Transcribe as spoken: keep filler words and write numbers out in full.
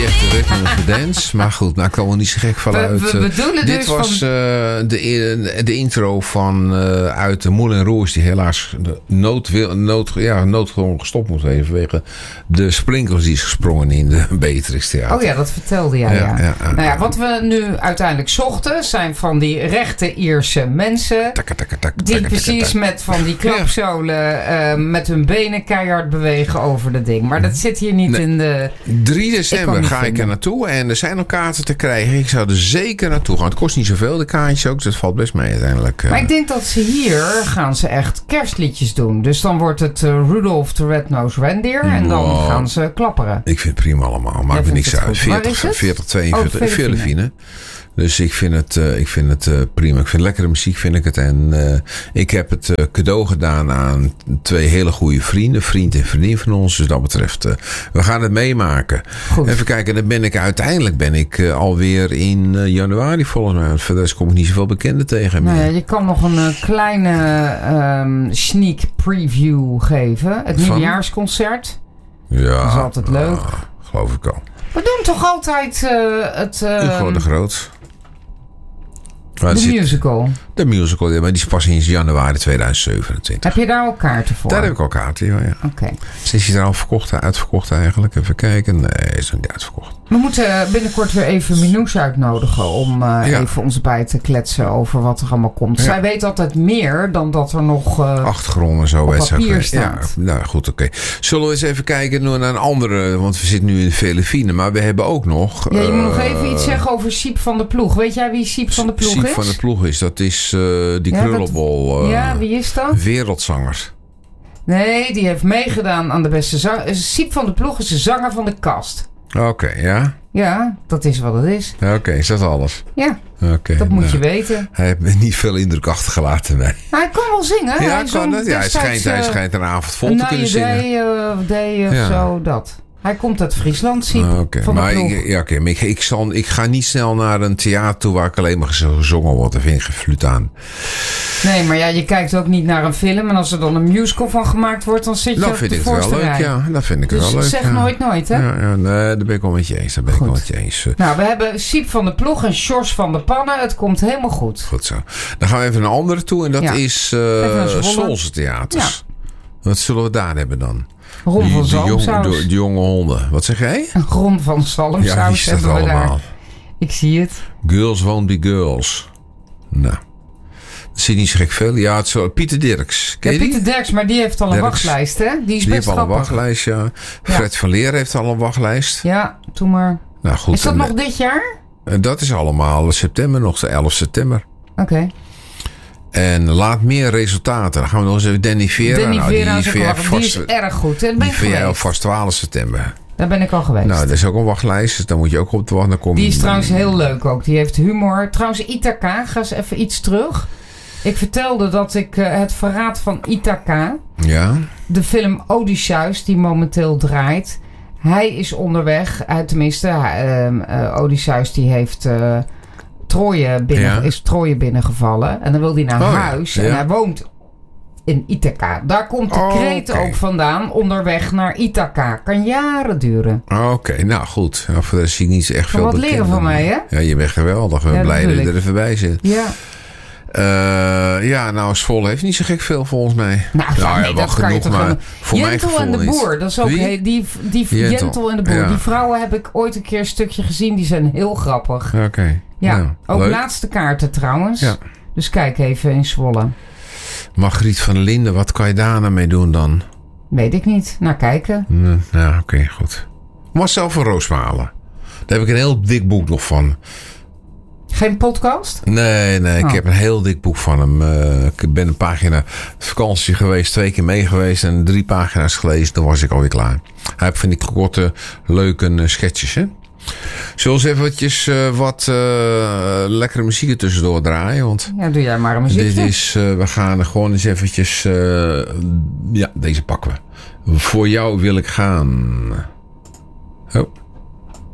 echt de Rhythm of the Dance. Maar goed, nou, ik kan wel niet zo gek vallen uit. We, we bedoelen dit dus was van... uh, de, de intro van uh, uit de Moulin Rouge, die helaas nood, nood, ja, noodgedwongen gestopt moet worden vanwege de sprinkels die is gesprongen in de Beatrix Theater. Oh ja, dat vertelde jij. Ja, ja. Ja, ja. Nou ja, wat we nu uiteindelijk zochten zijn van die rechte Ierse mensen. Taka, taka, taka, die taka, precies taka. met van die klapzolen uh, met hun benen keihard bewegen over de ding. Maar dat zit hier niet nee. in de... drie december ik ga vinden. ik er naartoe en er zijn nog kaarten te krijgen. Ik zou er zeker naartoe gaan. Het kost niet zoveel, de kaartjes ook. Dus het valt best mee uiteindelijk. Maar ik denk dat ze hier gaan ze echt kerstliedjes doen. Dus dan wordt het uh, Rudolph the Red-Nosed Reindeer. En dan wow. gaan ze klapperen. Ik vind het prima allemaal. Maakt me niks uit. veertig, veertig, tweeënveertig. Oh, Veelefine. Dus ik vind het, uh, ik vind het uh, prima. Ik vind lekkere muziek, vind ik het. En uh, ik heb het uh, cadeau gedaan aan twee hele goede vrienden. Vriend en vriendin van ons. Dus dat betreft, uh, we gaan het meemaken. Goed. Even kijken, dan ben ik uiteindelijk ben ik uh, alweer in uh, januari volgens mij. Verder kom ik niet zoveel bekenden tegen. Nou ja, je kan nog een uh, kleine um, sneak preview geven. Het nieuwjaarsconcert. Ja. Dat is altijd leuk. Uh, geloof ik al. We doen toch altijd uh, het... Uh, Hugo de Groot. De zit, musical. De musical, ja, maar die is pas in januari tweeduizend zevenentwintig. Heb je daar al kaarten voor? Daar heb ik al kaarten, ja. ja. Oké. Okay. Is die er al verkocht, uitverkocht eigenlijk? Even kijken. Nee, is nog niet uitverkocht. We moeten binnenkort weer even Minoes uitnodigen om uh, ja. even ons bij te kletsen over wat er allemaal komt. Ja. Zij weet altijd meer dan dat er nog uh, achtergronden zo op papier staat. Ja, nou goed, oké. Okay. Zullen we eens even kijken naar een andere, want we zitten nu in de Veelefine, maar we hebben ook nog... Ja, je uh, moet nog even iets zeggen over Siep van de Ploeg. Weet jij wie Siep van de Ploeg Siep is? Siep van de Ploeg is, dat is uh, die ja, krullenbol. Uh, ja, wie is dat? Wereldzanger. Nee, die heeft meegedaan aan de beste zanger. Siep van de Ploeg is de zanger van de Kast. Oké, okay, ja? Ja, dat is wat het is. Oké, okay, is dat alles? Ja, okay, dat moet nou, je weten. Hij heeft niet veel indruk achtergelaten bij. Hij kan wel zingen. Ja, hij, kan het. Ja, hij, schijnt, uh, hij schijnt een avond vol te kunnen zingen. Een day, uh, day of ja. zo, dat. Hij komt uit Friesland, Siep. Oké, okay, maar, ik, ja, okay, maar ik, ik, zal, ik ga niet snel naar een theater toe waar ik alleen maar gezongen word. Daar vind ik geen fluit aan. Nee, maar ja, je kijkt ook niet naar een film. En als er dan een musical van gemaakt wordt, dan zit je dat op vind de ik voorste wel rij. leuk, ja. Dat vind ik dus wel leuk. zeg ja. nooit nooit, hè? Ja, ja, nee, daar ben ik wel met je eens. Daar ben goed. ik wel met je eens. Nou, we hebben Siep van de Ploeg en Sjors van de Pannen. Het komt helemaal goed. Goed zo. Dan gaan we even naar een andere toe. En dat ja. is uh, Solse Theaters. Ja. Wat zullen we daar hebben dan? Ron van Zalmsaus. De, de, de jonge honden. Wat zeg jij? Ron van Zalmsaus. Ja, wie is dat allemaal? Daar. Ik zie het. Girls won't be girls. Nou. Dat zie je niet zo gek veel. Ja, het is zo. Pieter Dirks. Ken ja, je Pieter Dirks, maar die heeft al een Dirks. wachtlijst, hè? Die is die best heeft al een grappig. wachtlijst, ja. Fred ja. van Leer heeft al een wachtlijst. Ja, doe maar. Nou, goed, is dat en, nog dit jaar? Dat is allemaal september nog, de elf september. Oké. Okay. En laat meer resultaten. Dan gaan we nog eens even Danny Vera. Danny nou, Vera die is, vast, die is erg goed. Dat ben die ik geweest. vast twaalf september. Daar ben ik al geweest. Nou, dat is ook een wachtlijst. Dus dan moet je ook op de wacht. Dan kom die is trouwens heel leuk ook. Die heeft humor. Trouwens, Ithaca. Ga eens even iets terug. Ik vertelde dat ik uh, het verraad van Ithaca. Ja. De film Odysseus die momenteel draait. Hij is onderweg. Uh, tenminste, uh, uh, Odysseus die heeft... Uh, Troje binnen, ja. is Troje binnengevallen. En dan wil hij naar oh, huis. Ja. En hij woont in Ithaca. Daar komt de oh, kreet okay. ook vandaan. Onderweg naar Ithaca. Kan jaren duren. Oké, okay, nou goed. Nou, voor de zie ik niet echt veel wat leren van mij, hè? Ja, je bent geweldig. We zijn ja, blij dat je er even bij zit. Ja. Uh, ja, nou, Zwolle heeft niet zo gek veel volgens mij. Nou, nou ja, nee, wel genoeg, maar een... voor Jentel mijn gevoel en de niet. Boer, dat is ook heel, die, die Jentel. Jentel en de Boer. Ja. Die vrouwen heb ik ooit een keer een stukje gezien. Die zijn heel grappig. Oké. Okay. Ja, nou, ook leuk. laatste kaarten trouwens. Ja. Dus kijk even in Zwolle. Margriet van Linden, wat kan je daar nou mee doen dan? Weet ik niet. Naar kijken. Nou, ja, oké, okay, goed. Marcel van Roosmalen. Daar heb ik een heel dik boek nog van. Geen podcast? Nee, nee. Oh. Ik heb een heel dik boek van hem. Uh, ik ben een pagina vakantie geweest. Twee keer mee geweest. En drie pagina's gelezen. Dan was ik alweer klaar. Hij heeft, vind ik, korte, leuke uh, sketches, hè? Zullen we eens eventjes uh, wat uh, lekkere muziek er tussendoor draaien? Want ja, doe jij maar een muziekje. Dit is, uh, we gaan gewoon eens eventjes... Uh, ja, deze pakken we. Voor jou wil ik gaan. Oh.